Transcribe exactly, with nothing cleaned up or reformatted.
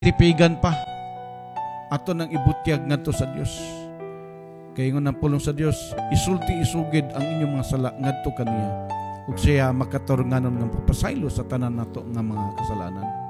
tipigan pa ato nang ibutyag ngadto sa Dios. Kay ngon ang pulong sa Dios, isulti isugid ang inyong mga sala ngadto kaniya ug siya makatarunganon nga papasaylo sa tanan nato nga mga kasalanan.